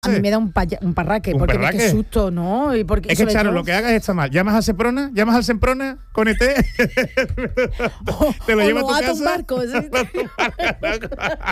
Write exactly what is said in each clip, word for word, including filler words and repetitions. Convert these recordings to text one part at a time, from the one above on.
A mí me da un, paya, un parraque, ¿Un porque parraque? qué susto, ¿no? Y porque, es que, Charo, todo... lo que hagas está mal. Llamas a Semprona, llamas al Semprona con E T, o, te lo o llevas a tu lo ata casa. un barco, ¿sí?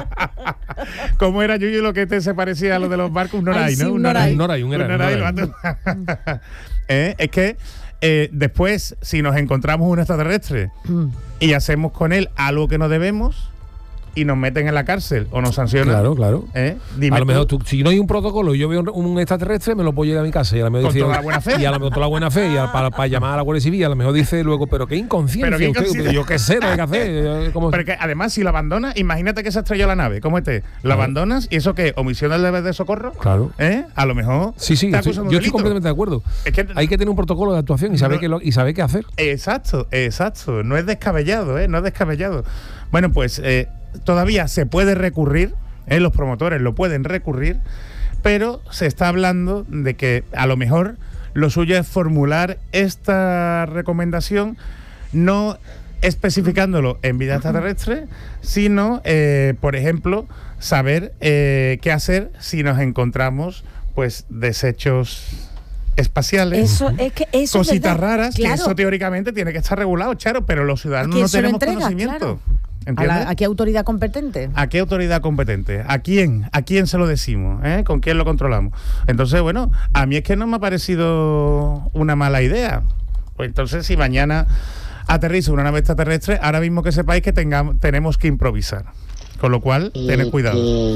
¿Cómo era, Yuyu, lo que te se parecía a lo de los barcos? Un Noray, Ay, sí, ¿no? un Noray. Un Noray, un Un Noray, Noray, un lo ata- ¿Eh? Es que eh, después, si nos encontramos un extraterrestre y hacemos con él algo que no debemos y nos meten en la cárcel o nos sancionan. Claro, claro. ¿Eh? Dime A lo tú. mejor, tú, si no hay un protocolo y yo veo un, un extraterrestre, me lo puedo llevar a mi casa y a lo mejor Con dice, toda la buena fe. y a lo mejor toda la buena fe y a- para, para llamar a la Guardia Civil, a lo mejor dice luego, pero qué inconsciencia, Pero qué usted, inconsciencia. yo qué sé, no hay que hacer. ¿Cómo? Pero que además, si lo abandonas, imagínate que se estrelló la nave, ¿cómo esté? Lo Claro. abandonas y eso qué, omisión del deber de socorro. Claro. ¿Eh? A lo mejor. Sí, sí, te estoy- acusan de un yo estoy delito. completamente de acuerdo. Es que- Hay que tener un protocolo de actuación y saber, No. qué lo- y saber qué hacer. Exacto, exacto. No es descabellado, ¿eh? No es descabellado. Bueno, pues eh, todavía se puede recurrir, ¿eh? Los promotores lo pueden recurrir, pero se está hablando de que a lo mejor lo suyo es formular esta recomendación no especificándolo en vida extraterrestre, sino, eh, por ejemplo, saber eh, qué hacer si nos encontramos pues desechos espaciales. Eso es que eso es Cositas verdad. raras, Claro. que eso teóricamente tiene que estar regulado, Charo, pero los ¿A ciudadanos quién no se lo tenemos entrega? conocimiento. Claro. ¿A, ¿Entiendes? la, ¿A qué autoridad competente? ¿A qué autoridad competente? ¿A quién? ¿A quién se lo decimos? ¿Eh? ¿Con quién lo controlamos? Entonces, bueno, a mí es que no me ha parecido una mala idea. Pues entonces, si mañana aterriza una nave extraterrestre, ahora mismo que sepáis que tengamos, tenemos que improvisar. Con lo cual, tened cuidado.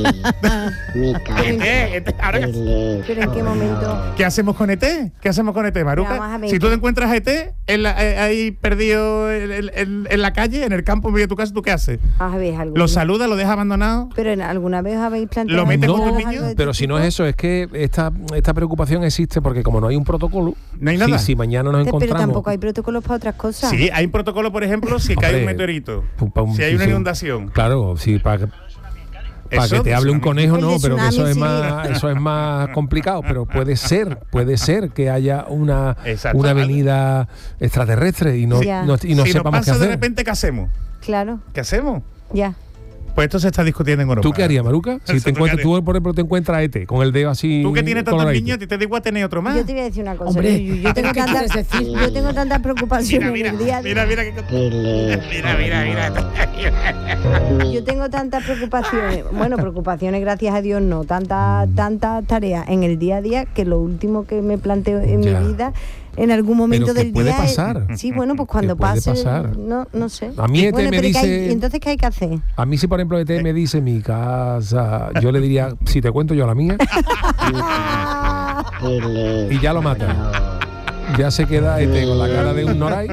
Mi casa. E T, E T, ahora que- Pero ¿en qué momento? ¿Qué hacemos con E T? ¿Qué hacemos con E T, Vamos Maruca? a ver. Si tú te encuentras a E T en la- eh, ahí perdido en, en- en- en la calle, en el campo en medio de tu casa, ¿tú qué haces? A ver, algo. ¿Lo saludas, lo dejas abandonado? Pero en alguna vez habéis planteado. ¿Lo metes No, con tu algo niño? de este Pero si no es tipo? eso, es que esta, esta preocupación existe porque como no hay un protocolo, No hay nada. Si, si mañana nos Pero encontramos... tampoco hay protocolos para otras cosas. Sí, hay un protocolo, por ejemplo, si cae un Hombre, meteorito, pa- pa un- si hay una sí, inundación. Claro, sí, para para Eso, que te hable un tsunami. conejo El no, de pero que tsunami eso es sí. más eso es más complicado, pero puede ser, puede ser que haya una Exacto. una avenida extraterrestre y no, Ya. no- y no si nos sepamos pasa qué de hacer. repente, ¿qué hacemos? Claro, ¿Qué hacemos? ya. Pues esto se está discutiendo en Europa. ¿Tú qué harías, Maruca? Si Eso, te ¿tú qué encuentras, harías? tú, por ejemplo, te encuentras a E T con el dedo así. Tú que tienes tantos coloradito. niños, a ti te da igual tener otro más. Yo te voy a decir una cosa. Hombre, yo, yo tengo ¿qué tantas, quieres decir? yo tengo tantas Mira, preocupaciones mira, en el día a mira, día. mira, qué- mira, mira, mira. Yo tengo tantas preocupaciones, bueno, preocupaciones gracias a Dios no, tantas tantas tareas en el día a día que lo último que me planteo en Ya. mi vida en algún momento Pero que del puede día es- pasar. sí, bueno, pues cuando Que puede pase pasar. no no sé. A mí E T Bueno, me pero ¿qué hay- dice- ¿y entonces qué hay que hacer? A mí si por ejemplo E T me dice mi casa, yo le diría, si te cuento yo la mía, y ya lo mata. Ya se queda E T con la cara de un Noray.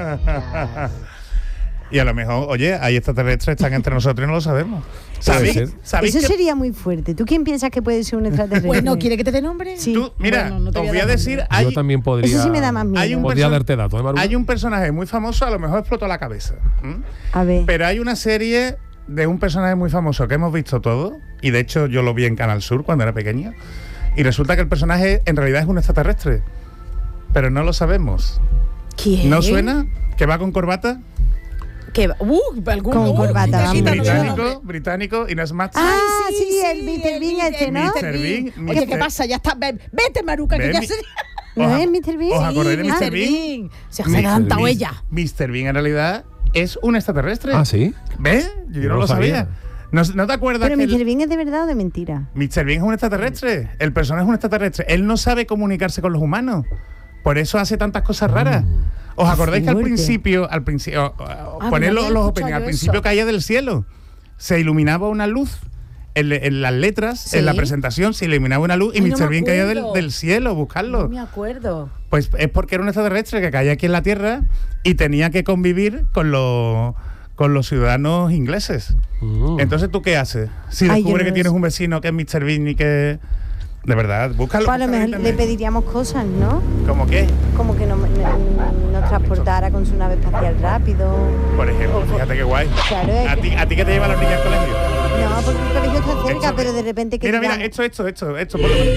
Y a lo mejor, oye, hay extraterrestres, están entre nosotros y no lo sabemos. Puede ¿Sabéis, ser. ¿sabéis Eso que sería muy fuerte. ¿Tú quién piensas que puede ser un extraterrestre? Bueno, ¿quiere que te dé nombre? Sí. tú, mira, Bueno, no te os voy a voy a dar decir, nombre. hay, Yo también podría. Eso sí me da más miedo. hay un Podría person- darte datos, ¿eh, Maruca? hay un personaje muy famoso, a lo mejor explotó la cabeza. ¿m? A ver. Pero hay una serie de un personaje muy famoso que hemos visto todo, y de hecho yo lo vi en Canal Sur cuando era pequeño, y resulta que el personaje en realidad es un extraterrestre, pero no lo sabemos. ¿Quién? ¿No suena? ¿Que va con corbata? Que va- uh, algún Con uh, corbata, quita, vamos. quita, no veo Británico, nombre. británico, y no es Max. Ah, Ay, sí, el mister Bean este, ¿no? mister Bean, Oye, mister ¿qué pasa? Ya está. Ve- Vete, Maruca, que Ven, ya mi- se. ¿No Os es a- el mister Bean? os acordáis de Sí. mister Mister Bean? Bean. Se ha mister adelantado Bean. ella. mister Bean en realidad es un extraterrestre. Ah, sí. ¿Ves? Yo, Yo no no lo sabía. sabía. ¿No, no te acuerdas Pero que mister el- Bean es de verdad o de mentira. mister Bean es un extraterrestre? El personaje es un extraterrestre. Él no sabe comunicarse con los humanos. Por eso hace tantas cosas raras. ¿Os acordáis que al fuerte. principio, al principio, Ah, poner no los, había los escuchado openings, al yo principio eso. caía del cielo, se iluminaba una luz. En, en las letras, Sí. en la presentación, se iluminaba una luz y Ay, no mister me Bean caía del, acuerdo. del cielo, buscarlo. No me acuerdo. Pues es porque era un extraterrestre que caía aquí en la Tierra y tenía que convivir con los con los ciudadanos ingleses. Mm. Entonces, ¿tú qué haces? Si Ay, descubre yo que no tienes sé. un vecino que es mister Bean y que... De verdad, búscalo. Pues a lo búscalo en mejor le internet. pediríamos cosas, ¿no? ¿Cómo qué? Como que nos, nos transportara con su nave espacial rápido. Por ejemplo, fíjate qué guay. Claro, es ¿A que- ti, ¿A ti que te lleva a los niños al colegio? No, porque el colegio está cerca, Esto- pero de repente que Mira, mira, digamos- esto, esto, esto, esto. Por lo menos.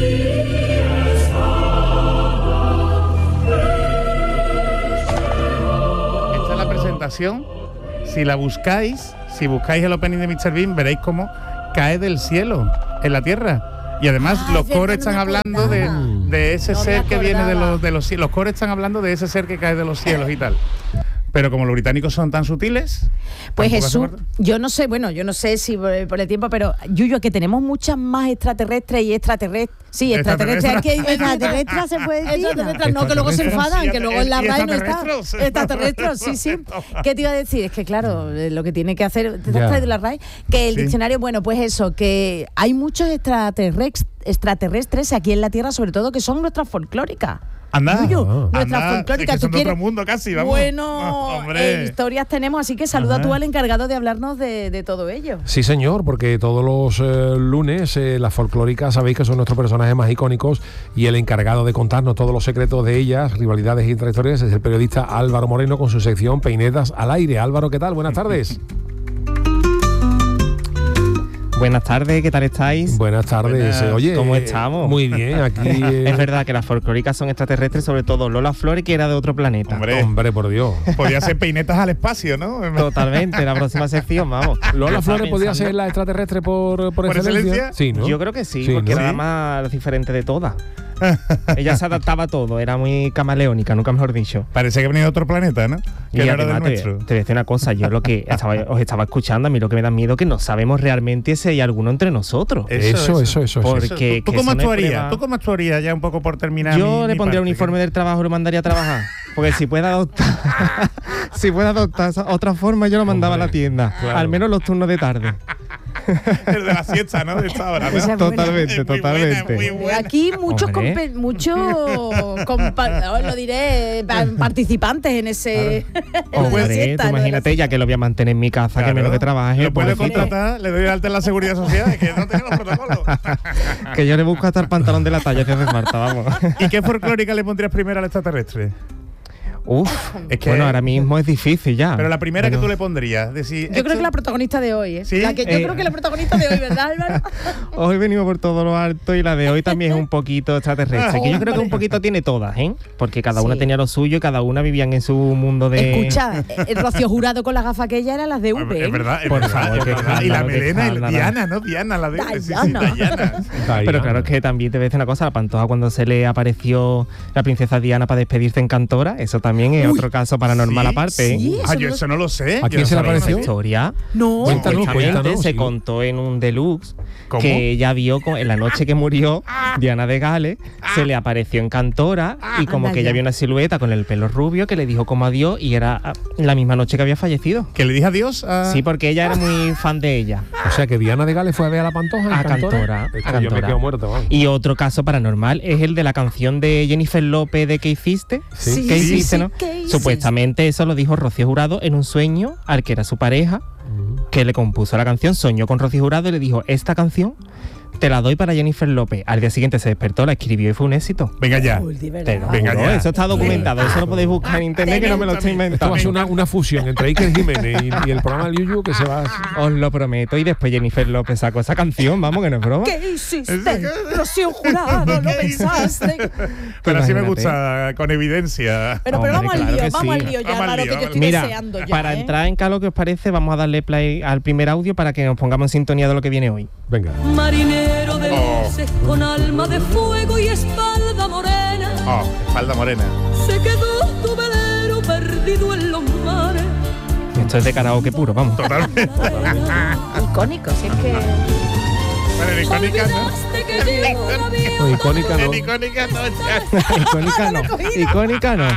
Esta es la presentación. Si la buscáis, si buscáis el opening de mister Bean, veréis cómo cae del cielo en la Tierra. Y además Ah, los es verdad, coros no están me hablando de, acordaba. de ese No me ser que viene de acordaba. los, de los cielos. Los coros están hablando de ese ser que cae de los cielos y tal. Pero como los británicos son tan sutiles... Pues tampoco hace Jesús, falta. yo no sé, bueno, yo no sé si por, por el tiempo, pero Yuyo, que tenemos muchas más extraterrestres y extraterrestres. Sí, extraterrestres. Aquí hay Extraterrestre se puede decir. extraterrestres, no, que luego se enfadan, Y que luego en la y R A E no está. extraterrestres. Extraterrestres, sí, sí. ¿Qué te iba a decir? Es que claro, eh, lo que tiene que hacer, ¿te Ya. has traído la R A E? Que el Sí. diccionario, bueno, pues eso, que hay muchos extraterrestres, extraterrestres aquí en la Tierra, sobre todo, que son nuestras folclóricas. Anda, Yuyu, Ah. nuestras anda, folclóricas. es que son ¿Tú de otro quieres? mundo casi, vamos. Bueno, Hombre. eh, historias tenemos, así que saluda Ajá. tú al encargado de hablarnos de, de todo ello. Sí, señor, porque todos los eh, lunes eh, las folclóricas sabéis que son nuestros personajes más icónicos y el encargado de contarnos todos los secretos de ellas, rivalidades y intrahistorias, es el periodista Álvaro Moreno con su sección Peinetas al aire. Álvaro, ¿qué tal? Buenas tardes. Buenas tardes, ¿qué tal estáis? Buenas tardes. Buenas. Eh, Oye, ¿Cómo eh, estamos? Muy bien, aquí... eh, Es verdad que las folclóricas son extraterrestres, sobre todo Lola Flores, que era de otro planeta. Hombre, Hombre, por Dios. podía ser peinetas al espacio, ¿no? Totalmente, la próxima sección, vamos. ¿Lola Estaba Flores podía pensando- ser la extraterrestre por, por, ¿Por excelencia? excelencia? Sí, ¿no? Yo creo que sí, Sí, porque ¿no? era la Sí. más diferente de todas. Ella se adaptaba a todo, era muy camaleónica, nunca mejor dicho. Parece que ha venido de otro planeta, ¿no? Que Y no era del además te, nuestro. te voy a decir una cosa, yo lo que estaba, os estaba escuchando, a mí lo que me da miedo es que no sabemos realmente si hay alguno entre nosotros. Eso, eso, eso. eso. Porque ¿Tú, que tú eso cómo no es actuarías? prueba. ¿Tú cómo actuarías ya un poco por terminar? Yo mi- le mi pondría un parte? uniforme del trabajo y lo mandaría a trabajar. Porque si puede adoptar si puede adoptar esa otra forma, yo lo mandaba Hombre, a la tienda. claro. Al menos los turnos de tarde. El de la siesta, ¿no? De esta hora, ¿no? Esa es buena. Totalmente, Es muy buena, totalmente. muy buena. Aquí muchos, Hombre. compe- muchos compa- os lo diré, pa- participantes en ese. en la Hombre, siesta, tú ¿no? imagínate, ya que lo voy a mantener en mi casa, que Claro. menos que trabaje, Lo puede pobrecito. contratar, le doy alta en la seguridad social, es que no tenemos protocolo. Que yo le busco hasta el pantalón de la talla que hace Marta, vamos. ¿Y qué folclórica le pondrías primero al extraterrestre? Uf, Es que- bueno, ahora mismo es difícil ya. Pero la primera que Pero- tú le pondrías. Decir, Yo creo que la protagonista de hoy, ¿eh? ¿Sí? La que, yo Eh. creo que la protagonista de hoy, ¿verdad, Álvaro? Hoy venimos por todo lo alto y la de hoy también es un poquito extraterrestre. Que yo creo que un Hombre. poquito tiene todas, ¿eh? Porque cada Sí. una tenía lo suyo y cada una vivían en su mundo de... Escucha, el Rocío Jurado con las gafas que ella era las de V. Es ¿eh? verdad, es Por verdad, favor, es qué verdad. Y la escándalo, qué melena, y escándalo. Diana, ¿no? Diana, la de sí, sí, Diana. Diana. Pero claro, es que también te voy a decir una cosa, la Pantoja cuando se le apareció la princesa Diana para despedirse en Cantora, eso también es Uy, otro caso paranormal ¿sí? aparte. Sí. Ah, Eso yo no- eso no lo sé. ¿A yo quién no se le sabía. apareció? Esa historia No. Cuéntanos, supuestamente cuéntanos, se sí. contó en un deluxe ¿Cómo? que ella vio con- en la noche que murió Diana de Gales, se le apareció en Cantora y como Anda que ella ya. vio una silueta con el pelo rubio que le dijo como adiós y era ah, la misma noche que había fallecido. Que le dije adiós a... Sí, porque ella era muy fan de ella. O sea, que Diana de Gales fue a ver a la Pantoja en A Cantora, Es que a yo me Cantora. quedo muerto, vamos. Y otro caso paranormal es el de la canción de Jennifer López de ¿Qué hiciste? Sí. ¿Qué sí, hiciste, sí, no? ¿qué hice? Supuestamente eso lo dijo Rocío Jurado en un sueño al que era su pareja, que le compuso la canción, soñó con Rocío Jurado y le dijo, esta canción te la doy para Jennifer López. Al día siguiente se despertó, la escribió y fue un éxito. Venga ya. Uy, de verdad. Te lo Venga juro, ya. eso está documentado, eso lo podéis buscar en internet que no me lo estoy Esto va inventando. a ser una, una fusión entre Iker Jiménez y, y el programa del Yuyu que se va... Os lo prometo. Y después Jennifer López sacó esa canción, vamos, que no es broma. ¿Qué hiciste? Rocío Jurado, lo pensaste. Pero así me Imagínate. gusta, con evidencia. Pero, pero Hombre, vamos al claro lío, que vamos sí. al lío ya, Vamos al Álvaro, lío, que yo vamos estoy Mira, deseando ya. para ¿eh? entrar en calor, que os parece, vamos a darle play al primer audio para que nos pongamos en sintonía de lo que viene hoy. Venga. Marinero de Oh. luces con alma de fuego y espalda morena, Oh, espalda morena. se quedó tu velero perdido en los mares. Esto es de karaoke puro, vamos. Totalmente. Icónico, si es que. Bueno, en icónica no. Olvidaste que llevo la vida No, icónica no. En icónica no. ya. Icónica no. Icónica no.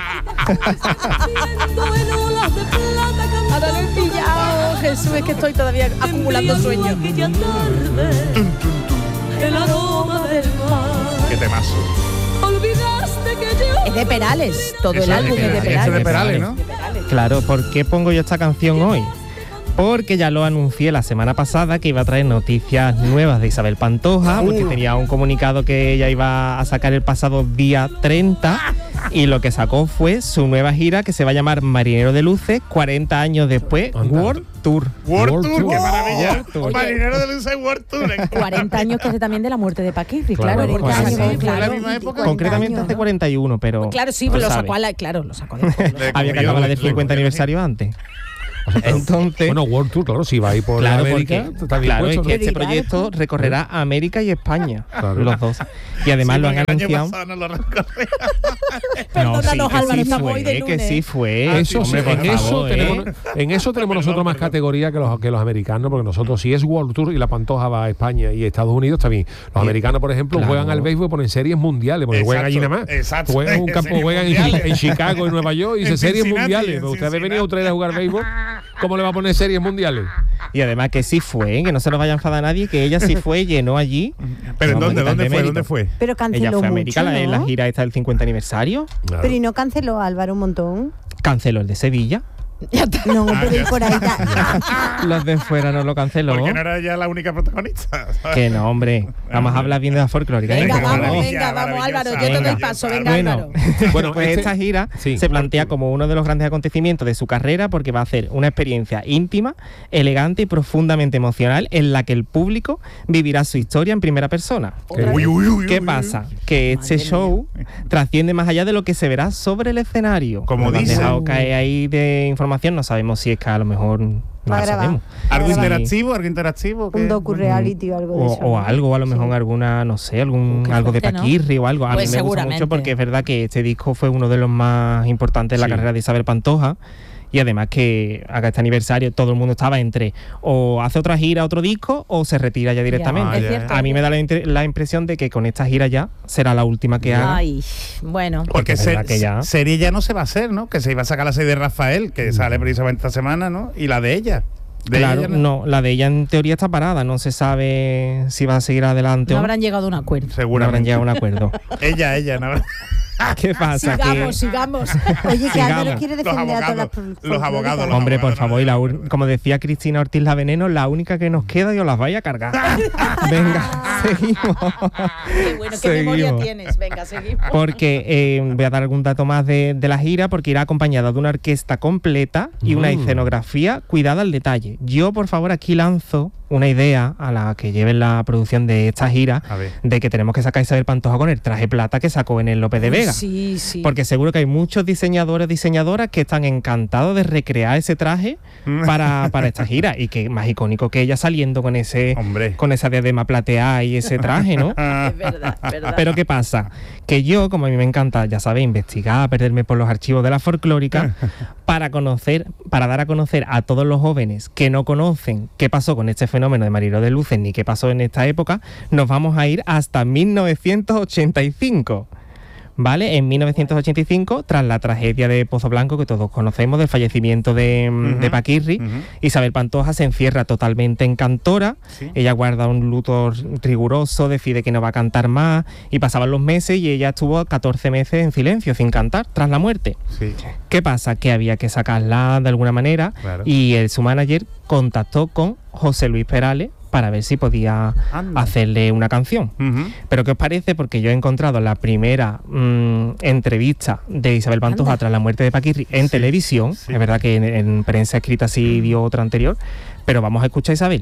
viendo en olas de plata Ahora lo he cantando pillado, Jesús, es que estoy todavía acumulando enviando sueños. aquella tarde el aroma del mar. Qué temazo. Olvidaste que yo Es de Perales, todo Eso el es álbum de es de Perales, eso Perales. de Perales, ¿no? De Perales. Claro, ¿por qué pongo yo esta canción hoy? Porque ya lo anuncié la semana pasada que iba a traer noticias nuevas de Isabel Pantoja, porque tenía un comunicado que ella iba a sacar el pasado día treinta y lo que sacó fue su nueva gira que se va a llamar Marinero de Luces, cuarenta años después, Anda. World Tour. World, World Tour, Tour. qué maravilla. World Tour. Marinero de Luces World Tour. cuarenta años que hace también de la muerte de Paquirri, Claro, claro. porque cuarenta años, años, fue la claro, misma época. cuarenta Concretamente años, hace ¿no? cuarenta y uno, pero... Claro, sí, tú pero lo sabes. sacó a la, claro, lo sacó después. lo sacó. Había que Como yo, acabar la del le- cincuenta le- aniversario antes. O sea, pero- Entonces, bueno, World Tour, claro, si va ahí por claro, América, porque, está bien claro, puesto, es que ¿no? este proyecto recorrerá América y España, Claro. los dos. Y además Sí, lo han porque el año anunciado. pasado no lo recorrí. Perdónanos, que Álvaro, sí estamos hoy de fue, que lunes. sí fue. Ah, Eso, Hombre, sí, por en, eso favor, tenemos, ¿eh? en eso tenemos Perdón, nosotros más perdón. categoría que los, que los americanos, porque nosotros, si es World Tour y la Pantoja va a España y Estados Unidos, está bien. Los americanos, por ejemplo, Claro. juegan al béisbol y ponen series mundiales, porque juegan allí Exacto, nada más. exacto. Juegan en un campo, Series juegan en, mundiales. en Chicago, en Nueva York, y En dicen series Cincinnati, mundiales. en Pero usted ha venido Cincinnati. a traer a jugar béisbol, ¿cómo le va a poner series mundiales? Y además que sí fue, que no se nos vaya a enfadar a nadie, que ella sí fue, llenó allí. Pero ¿en No, dónde? no, ¿Dónde de fue? mérito. ¿Dónde fue? Pero Ella canceló fue a mucho, América, la, en la ¿no? gira esta del cincuenta aniversario. Claro. Pero y no canceló Álvaro un montón. Canceló el de Sevilla. No, Ah, pero ya. ir por ahí ta- Los de fuera no lo canceló. Porque no era ya la única protagonista. Que no, hombre. Vamos a hablar bien de la folclórica. Venga, por vamos, favor. venga, vamos, Álvaro, yo te doy Venga. paso, venga, Bueno, Álvaro. Bueno, pues este- esta gira sí. se plantea como uno de los grandes acontecimientos de su carrera porque va a ser una experiencia íntima, elegante y profundamente emocional en la que el público vivirá su historia en primera persona. Otra Uy, vez. uy, uy, ¿Qué uy, pasa? Que este Madre show trasciende más allá de lo que se verá sobre el escenario. Como Nos han dicen. dejado caer ahí de información, no sabemos si es que a lo mejor no Va la grabado. sabemos. ¿Algo Sí. interactivo? ¿Algo interactivo? ¿Qué? un docu-reality o algo de O, eso. o ¿no? algo, a lo mejor Sí. alguna, no sé, algún Qué algo de fuerte, ¿no? Paquirri o algo. A Pues mí me gusta seguramente. mucho porque es verdad que este disco fue uno de los más importantes de la Sí. carrera de Isabel Pantoja. Y además que haga este aniversario, todo el mundo estaba entre o hace otra gira, otro disco, o se retira ya directamente. Ah, es ya. cierto. A mí me da la, inter- la impresión de que con esta gira ya será la última que haga. Ay, bueno. Porque Es se- verdad que ya- serie ya no se va a hacer, ¿no? Que se iba a sacar la serie de Rafael, que sale precisamente esta semana, ¿no? Y la de ella. De Claro, ella, no, la de ella en teoría está parada, no se sabe si va a seguir adelante No o no. habrán llegado a un acuerdo. No habrán Seguramente. llegado a un acuerdo. Ella, ella, ¿no? ¿Qué pasa? Que- Sigamos, sigamos. Oye, que Sigamos. Álvaro quiere Los defender a todas las abogados, pro- los abogados, folclóricas. los Hombre, por abogados, favor, no, y la no, ur- no. como decía Cristina Ortiz La Veneno, la única que nos queda y os las vais a cargar. Venga, seguimos. Qué bueno, qué memoria Seguimos. tienes. Venga, seguimos. Porque eh, voy a dar algún dato más de, de la gira, porque irá acompañada de una orquesta completa y una Mm. escenografía cuidada al detalle. Yo, por favor, aquí lanzo una idea a la que lleven la producción de esta gira, A ver. de que tenemos que sacar a Isabel Pantoja con el traje plata que sacó en el López de Vega. Sí, sí. Porque seguro que hay muchos diseñadores, diseñadoras que están encantados de recrear ese traje para, para esta gira. Y que más icónico que ella saliendo con ese Hombre. con esa diadema plateada y ese traje, ¿no? Es verdad, es verdad. Pero ¿qué pasa? Que yo, como a mí me encanta, ya sabéis, investigar, perderme por los archivos de la folclórica, para conocer, para dar a conocer a todos los jóvenes que no conocen qué pasó con este fenómeno de Mariló de Luces ni qué pasó en esta época, nos vamos a ir hasta mil novecientos ochenta y cinco. ¿Vale? En mil novecientos ochenta y cinco, tras la tragedia de Pozo Blanco, que todos conocemos, del fallecimiento de, Ujú, de Paquirri, ujú. Isabel Pantoja se encierra totalmente en cantora. Sí. Ella guarda un luto riguroso, decide que no va a cantar más, y pasaban los meses y ella estuvo catorce meses en silencio, sin cantar, tras la muerte. Sí. ¿Qué pasa? Que había que sacarla de alguna manera, Claro. y el, su manager contactó con José Luis Perales para ver si podía Anda. hacerle una canción. Ujú. Pero ¿qué os parece? Porque yo he encontrado la primera mm, entrevista de Isabel Pantoja Anda. tras la muerte de Paquirri en Sí, televisión. sí. Es verdad que en, en prensa escrita sí dio otra anterior, pero vamos a escuchar a Isabel.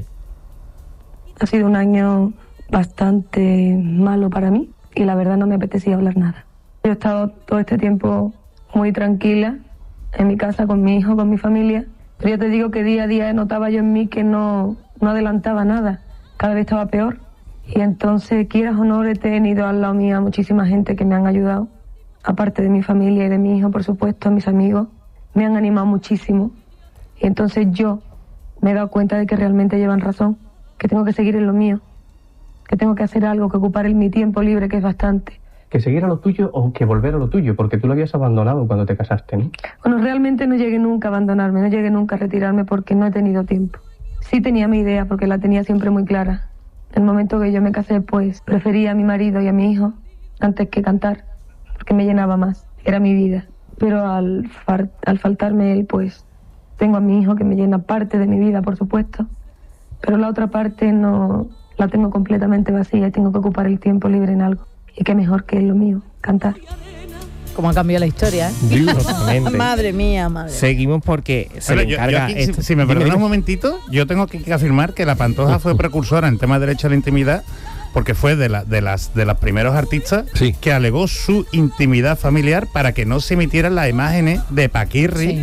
Ha sido un año bastante malo para mí y la verdad no me apetecía hablar nada. Yo he estado todo este tiempo muy tranquila en mi casa con mi hijo, con mi familia, pero yo te digo que día a día notaba yo en mí que no, no adelantaba nada, cada vez estaba peor. Y entonces, quieras o no, he tenido al lado mío a muchísima gente que me han ayudado, aparte de mi familia y de mi hijo, por supuesto, mis amigos, me han animado muchísimo. Y entonces yo me he dado cuenta de que realmente llevan razón, que tengo que seguir en lo mío, que tengo que hacer algo, que ocupar el, mi tiempo libre, que es bastante. Que seguir a lo tuyo o que volver a lo tuyo, porque tú lo habías abandonado cuando te casaste, ¿no? Bueno, realmente no llegué nunca a abandonarme, no llegué nunca a retirarme porque no he tenido tiempo. Sí tenía mi idea porque la tenía siempre muy clara. En el momento que yo me casé, pues prefería a mi marido y a mi hijo antes que cantar, porque me llenaba más, era mi vida. Pero al, far- al faltarme él, pues tengo a mi hijo que me llena parte de mi vida, por supuesto, pero la otra parte no la tengo completamente vacía y tengo que ocupar el tiempo libre en algo. Y qué mejor que lo mío, cantar. Cómo ha cambiado la historia, ¿eh? Totalmente. Madre mía, madre. Seguimos porque se Bueno, le yo- yo encarga... aquí, si- esto- si, me Dime, perdonas dime. un momentito, yo tengo que, que afirmar que la Pantoja fue precursora en tema de derecho a la intimidad, porque fue de, la, de las de los primeros artistas Sí. que alegó su intimidad familiar para que no se emitieran las imágenes de Paquirri Sí.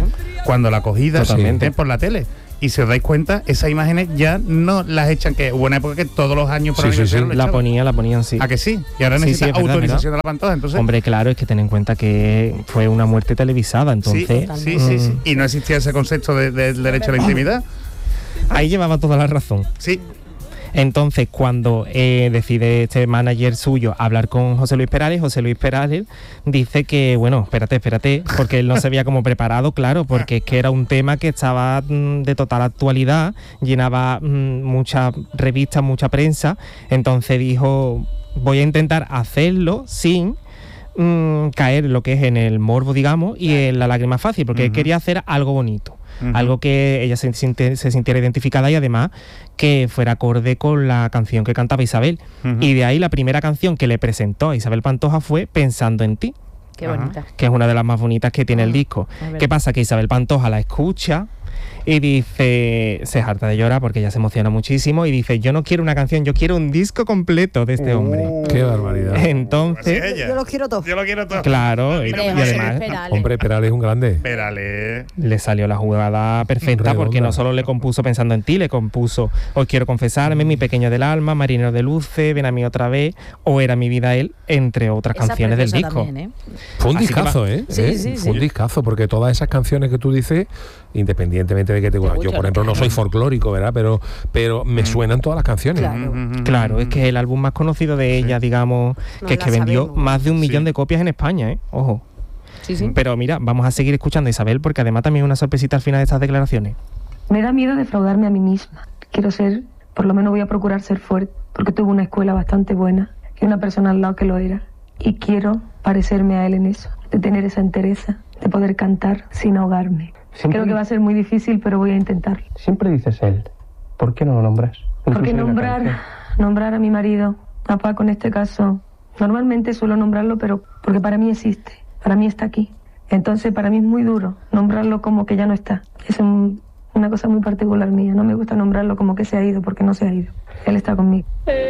cuando la acogida Totalmente. ¿eh? por la tele. Y si os dais cuenta, esas imágenes ya no las echan, que hubo una época que todos los años por Sí, sí, aniversario sí. lo La echaban. ponía, la ponían, sí. ¿A que sí? Y ahora Sí, necesita sí, es verdad, autorización ¿verdad? de la Pantoja. Entonces, Hombre, claro, es que ten en cuenta que fue una muerte televisada, entonces... sí, sí, sí, sí. mm, Y no existía ese concepto de- del derecho a la intimidad. Ahí llevaba toda la razón. Sí. Entonces, cuando eh, decide este manager suyo hablar con José Luis Perales, José Luis Perales dice que, bueno, espérate, espérate, porque él no se había como preparado, claro, porque es que era un tema que estaba mm, de total actualidad, llenaba mm, muchas revistas, mucha prensa, entonces dijo, voy a intentar hacerlo sin mm, caer lo que es en el morbo, digamos, y en la lágrima fácil, porque él Ujú. quería hacer algo bonito. Ujú. Algo que ella se, siente- se sintiera identificada y además que fuera acorde con la canción que cantaba Isabel. Ujú. Y de ahí la primera canción que le presentó a Isabel Pantoja fue Pensando en ti, Qué Ajá. bonita. que es una de las más bonitas que tiene el disco. es verdad. ¿Qué pasa? Que Isabel Pantoja la escucha y dice, se harta de llorar porque ella se emociona muchísimo y dice, yo no quiero una canción, yo quiero un disco completo de este hombre. Qué barbaridad. Así Entonces, es ella. Yo los quiero todos. Yo lo quiero todo. claro, y, Hombre, y José Luis además Perales. Hombre, Perales es un grande. Espérale. le salió la jugada perfecta Redonda. porque no solo le compuso Pensando en ti, le compuso Hoy quiero confesarme, Mi pequeño del alma, Marinero de luces, Ven a mí otra vez, O era mi vida él, entre otras Esa canciones del preciosa disco. también, ¿eh? Fue un Así que discazo, va- ¿eh? Sí, ¿Eh? sí, Fue un sí. discazo, porque todas esas canciones que tú dices, independientemente de que te bueno, yo, gusta, por ejemplo, no soy folclórico, ¿verdad? Pero, pero me suenan todas las canciones. Claro. Claro, es que el álbum más conocido de ella, digamos, Nos que es la que vendió sabemos. más de un millón Sí. de copias en España, ¿eh? Ojo. Sí, sí. Pero mira, vamos a seguir escuchando a Isabel porque además también una sorpresita al final de estas declaraciones. Me da miedo defraudarme a mí misma. Quiero ser, por lo menos voy a procurar ser fuerte, porque tuve una escuela bastante buena y una persona al lado que lo era. Y quiero parecerme a él en eso, de tener esa entereza, de poder cantar sin ahogarme. Siempre, Creo que va a ser muy difícil, pero voy a intentarlo. siempre dices él. ¿Por qué no lo nombras? Porque Incluso en la nombrar, canción. nombrar a mi marido, a Paco en este caso, normalmente suelo nombrarlo, pero porque para mí existe, para mí está aquí. Entonces para mí es muy duro nombrarlo como que ya no está. Es un- una cosa muy particular mía, no me gusta nombrarlo como que se ha ido, porque no se ha ido. Él está conmigo.